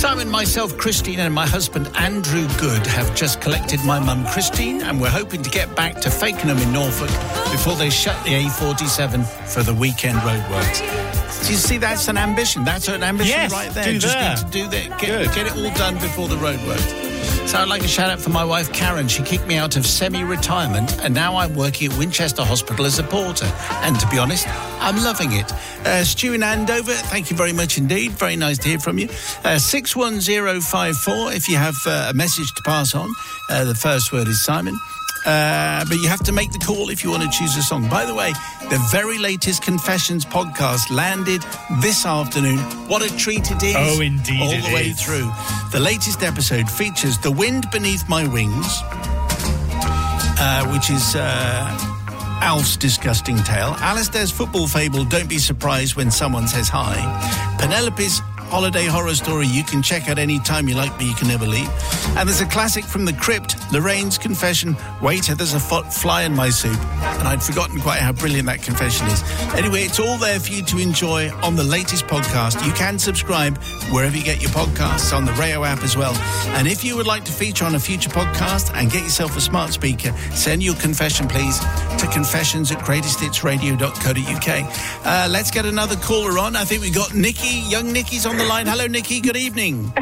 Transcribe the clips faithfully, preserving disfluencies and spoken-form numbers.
Simon, myself, Christine and my husband Andrew Good have just collected my mum Christine, and we're hoping to get back to Fakenham in Norfolk before they shut the A forty-seven for the weekend roadworks. Do you see, that's an ambition. That's an ambition yes, right there. Do just that. need to do that. Get, get it all done before the roadworks. So I'd like a shout out for my wife Karen. She kicked me out of semi-retirement and now I'm working at Winchester Hospital as a porter. And to be honest, I'm loving it. Uh, Stu in Andover, thank you very much indeed. Very nice to hear from you. Uh, six one zero five four if you have uh, a message to pass on. Uh, the first word is Simon. Uh, but you have to make the call if you want to choose a song. By the way, the very latest Confessions podcast landed this afternoon. What a treat it is. Oh, indeed All it the way is. through. The latest episode features The Wind Beneath My Wings, uh, which is uh, Alf's disgusting tale. Alistair's football fable, Don't Be Surprised When Someone Says Hi. Penelope's holiday horror story you can check out any time you like, but you can never leave. And there's a classic from The Crypt, Lorraine's confession, Waiter, there's a fo- fly in my soup. And I'd forgotten quite how brilliant that confession is. Anyway, it's all there for you to enjoy on the latest podcast. You can subscribe wherever you get your podcasts, on the Rayo app as well. And if you would like to feature on a future podcast and get yourself a smart speaker, send your confession, please, to confessions at greatest hits radio dot co dot uk. Uh, let's get another caller on. I think we got Nikki. Young Nikki's on the line. Hello, Nikki. Good evening.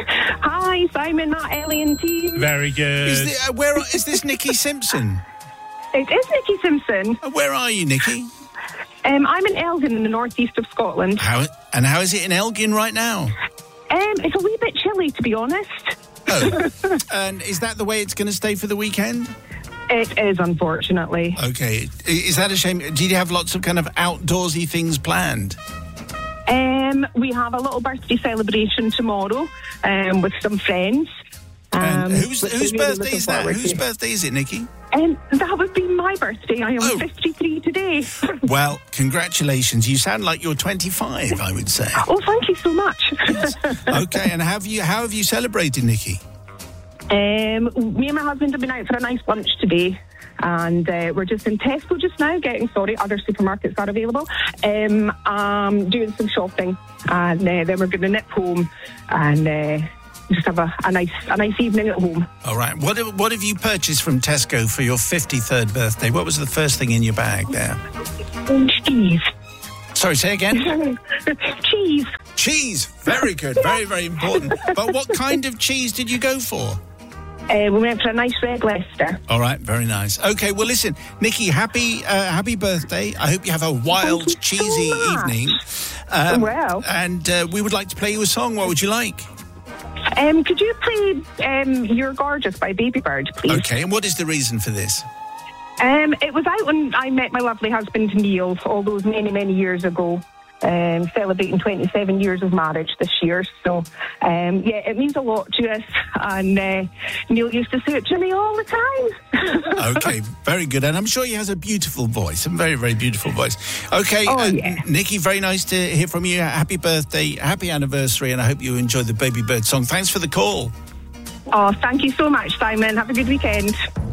Hi, Simon, Matt, Ellie and team. Very good. Is, the, uh, where is this Nikki Simpson? It is Nikki Simpson. Uh, where are you, Nikki? Um, I'm in Elgin in the northeast of Scotland. How and how is it in Elgin right now? Um, it's a wee bit chilly, to be honest. Oh, and is that the way it's going to stay for the weekend? It is, unfortunately. Okay, is that a shame? Did you have lots of kind of outdoorsy things planned? Um, we have a little birthday celebration tomorrow um, with some friends. Um, And whose which whose we're really birthday looking is that? forward Whose to. birthday is it, Nikki? Um, that would be my birthday. I am Oh. fifty-three today. Well, congratulations. You sound like you're twenty-five, I would say. Oh, thank you so much. Okay, and have you how have you celebrated, Nikki? Um, me and my husband have been out for a nice lunch today, and uh, we're just in Tesco just now getting, sorry, other supermarkets are available, um, um, doing some shopping, and uh, then we're going to nip home and uh, just have a, a nice a nice evening at home. All right. What have, what have you purchased from Tesco for your fifty-third birthday? What was the first thing in your bag there? Cheese. Sorry, say again? Cheese. Cheese. Very good. Very, very important. But what kind of cheese did you go for? Uh, we went for a nice red Leicester. All right, very nice. Okay, well, listen, Nikki, happy uh, happy birthday. I hope you have a wild, Thank you so cheesy much. evening. Um, Well. And uh, we would like to play you a song. What would you like? Um, could you play um, You're Gorgeous by Baby Bird, please? Okay, and what is the reason for this? Um, it was out when I met my lovely husband Neil all those many, many years ago. Um, celebrating twenty-seven years of marriage this year. So, um, yeah, it means a lot to us. And uh, Neil used to say it to me all the time. Okay, very good. And I'm sure he has a beautiful voice, a very, very beautiful voice. Okay, Oh, uh, yeah. Nikki, very nice to hear from you. Happy birthday, happy anniversary, and I hope you enjoy the Baby Bird song. Thanks for the call. Oh, thank you so much, Simon. Have a good weekend.